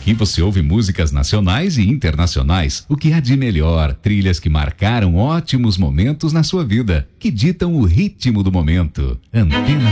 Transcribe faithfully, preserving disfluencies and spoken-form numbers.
Aqui você ouve músicas nacionais e internacionais, o que há de melhor, trilhas que marcaram ótimos momentos na sua vida, que ditam o ritmo do momento. Antena